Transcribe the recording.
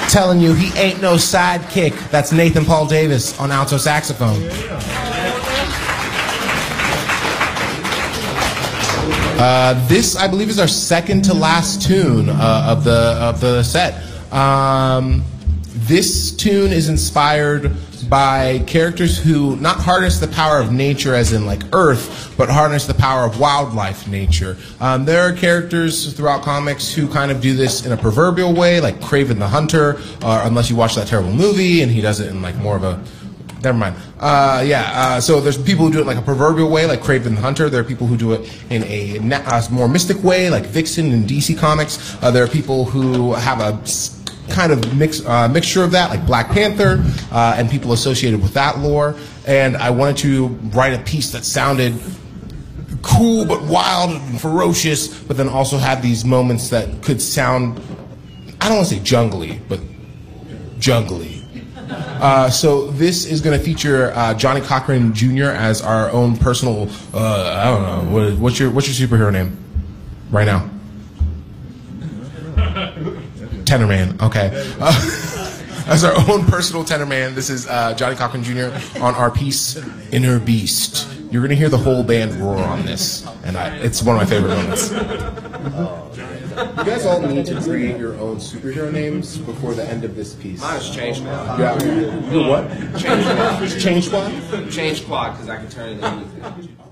Telling you, he ain't no sidekick. That's Nathan Paul Davis on alto saxophone. This, I believe, is our second to last tune of the set. This tune is inspired by characters who not harness the power of nature as in like Earth, but harness the power of wildlife nature. There are characters throughout comics who kind of do this in a proverbial way, like Kraven the Hunter, unless you watch that terrible movie, and he does it in like more of a... Never mind. So there's people who do it like a proverbial way, like Kraven the Hunter. There are people who do it in a more mystic way, like Vixen in DC Comics. There are people who have a kind of mixture of that, like Black Panther, and people associated with that lore. And I wanted to write a piece that sounded cool but wild and ferocious, but then also had these moments that could sound, I don't want to say jungly, but jungly. So this is going to feature Johnny Cochran Jr. as our own personal, I don't know, what's your superhero name right now? Tenorman, okay. As our own personal Tenorman, this is Johnny Cochran Jr. on our piece, Inner Beast. You're going to hear the whole band roar on this, and it's one of my favorite moments. You guys all need to create your own superhero names before the end of this piece. Mine is Change Squad. Yeah. Your what? Change Squad. Change Squad? Change Squad, because I can turn it into anything.